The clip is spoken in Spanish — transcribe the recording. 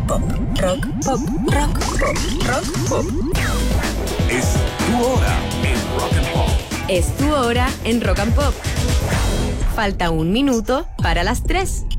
pop, rock, pop, rock, pop, rock, pop. Es tu hora en Rock and Pop. Es tu hora en Rock and Pop. Falta un minuto para las 3.